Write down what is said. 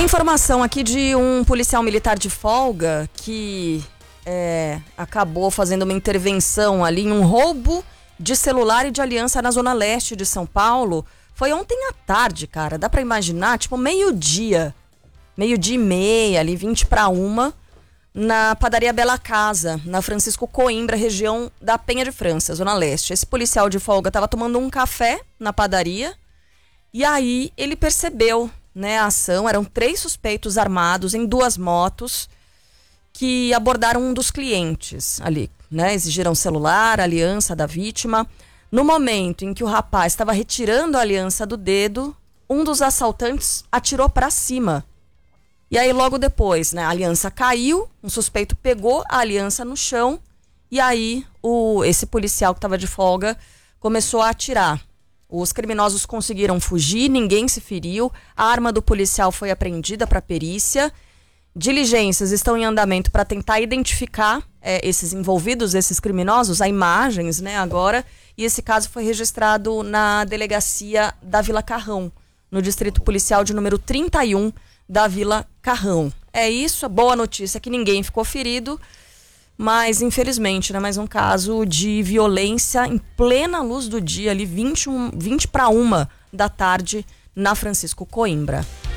informação aqui de um policial militar de folga que acabou fazendo uma intervenção ali em um roubo de celular e de aliança na zona leste de São Paulo. Foi ontem à tarde, cara. Dá pra imaginar? Tipo, meio-dia e meia, ali 20:01, na padaria Bela Casa, na Francisco Coimbra, região da Penha de França, zona leste. Esse policial de folga estava tomando um café na padaria e aí ele percebeu, né, a ação. Eram 3 suspeitos armados em 2 motos que abordaram um dos clientes ali, né? Exigiram celular, aliança da vítima. No momento em que o rapaz estava retirando a aliança do dedo, um dos assaltantes atirou para cima. E aí logo depois, né, a aliança caiu, um suspeito pegou a aliança no chão e aí esse policial que estava de folga começou a atirar. Os criminosos conseguiram fugir, ninguém se feriu, a arma do policial foi apreendida para perícia. Diligências estão em andamento para tentar identificar esses envolvidos, esses criminosos, há imagens, né, agora, e esse caso foi registrado na delegacia da Vila Carrão, no distrito policial de número 31 da Vila Carrão. É isso, a boa notícia é que ninguém ficou ferido, mas infelizmente, né, mais um caso de violência em plena luz do dia, ali 20:01 da tarde, na Francisco Coimbra.